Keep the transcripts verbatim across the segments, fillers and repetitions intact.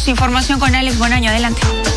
tenemos información con Alex Bonaño. Adelante.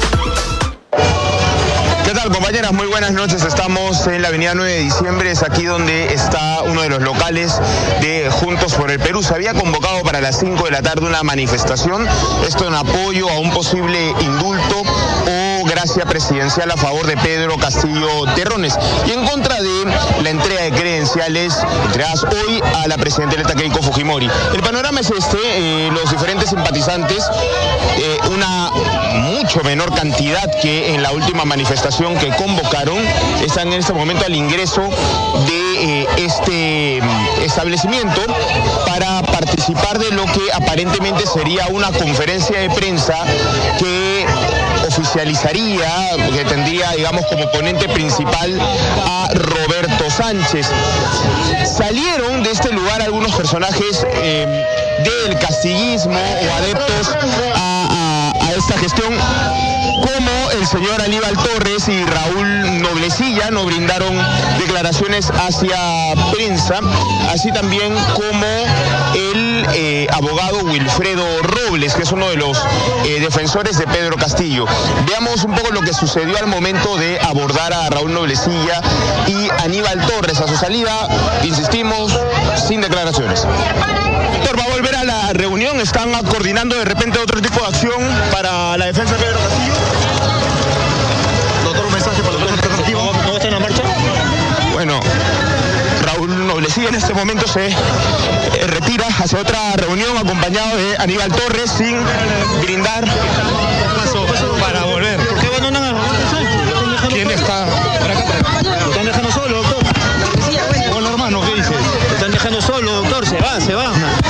¿Qué tal, compañeras? Muy buenas noches. Estamos en la avenida nueve de diciembre, es aquí donde está uno de los locales de Juntos por el Perú. Se había convocado para las cinco de la tarde una manifestación, esto en apoyo a un posible indulto o gracia presidencial a favor de Pedro Castillo Terrones y en contra de la entrega de credenciales entregadas hoy a la presidenta electa Keiko Fujimori. El panorama es este, eh, los diferentes simpatizantes, eh, una mucho menor cantidad que en la última manifestación que convocaron, están en este momento al ingreso de eh, este establecimiento para participar de lo que aparentemente sería una conferencia de prensa que oficializaría, que tendría, digamos, como ponente principal a Roberto Sánchez. Salieron de este lugar algunos personajes eh, del castillismo o adeptos a, a, a esta gestión, como el señor Aníbal Torres y Raúl Noblecilla, no brindaron declaraciones hacia prensa, así también como el eh, abogado Wilfredo Robles, que es uno de los eh, defensores de Pedro Castillo. Veamos un poco lo que sucedió al momento de abordar a Raúl Noblecilla y Aníbal Torres. A su salida, insistimos, sin declaraciones. Doctor, ¿va a volver a la reunión? ¿Están coordinando de repente otro tipo de acción para la defensa de Pedro Castillo? Doctor, un mensaje para los alternativos. ¿No va a estar en la marcha? Bueno, Raúl Noblecilla en este momento se eh, retira hacia otra reunión acompañado de Aníbal Torres sin brindar Paso, paso para volver. ¿Por qué abandonan a Roberto? ¿Quién está? Lo están dejando solo, doctor. Hola, hermano, ¿qué dices? Lo están dejando solo, doctor. Se va, se va.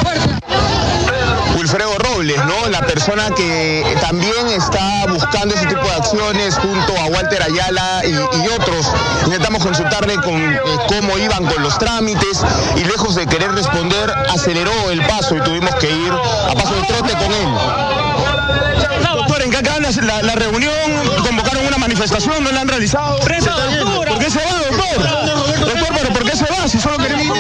Wilfredo Robles, ¿no? La persona que también está buscando ese tipo de acciones junto a Walter Ayala y, y otros. Intentamos consultarle con eh, cómo iban con los trámites y lejos de querer responder, aceleró el paso y tuvimos que ir a paso de trote con él. Doctor, ¿en qué acaba la, la, la reunión? ¿Convocaron una manifestación? ¿No la han realizado? ¿Por qué se va, doctor? Doctor, ¿pero por qué se va? Si solo queremos...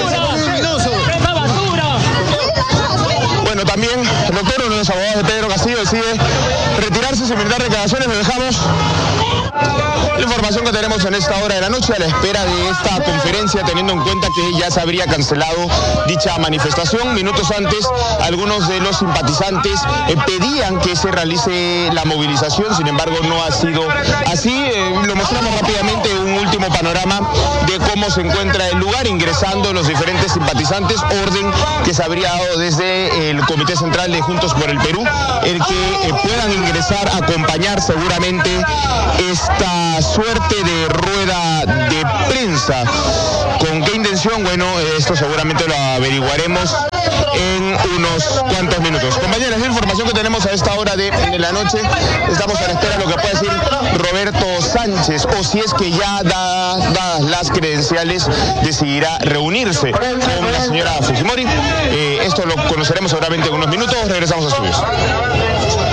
Bueno, también el doctor, uno de los abogados de Pedro Castillo, decide retirarse sin brindar declaraciones. Lo dejamos. La información que tenemos en esta hora de la noche a la espera de esta conferencia, teniendo en cuenta que ya se habría cancelado dicha manifestación. Minutos antes, algunos de los simpatizantes eh, pedían que se realice la movilización, sin embargo no ha sido así. Eh, lo mostramos rápidamente, un último panorama de cómo se encuentra el lugar, ingresando los diferentes simpatizantes, orden que se habría dado desde el Comité Central de Juntos por el Perú, el que eh, puedan ingresar a acompañar seguramente esta suerte de rueda de prensa. ¿Con qué intención? Bueno, esto seguramente lo averiguaremos en unos cuantos minutos. Compañeros, la información que tenemos a esta hora de, de la noche, estamos a la espera de lo que pueda decir Roberto Sánchez, o si es que ya da, dadas las credenciales decidirá reunirse con la señora Fujimori. Eh, esto lo conoceremos seguramente en unos minutos. Regresamos a estudios.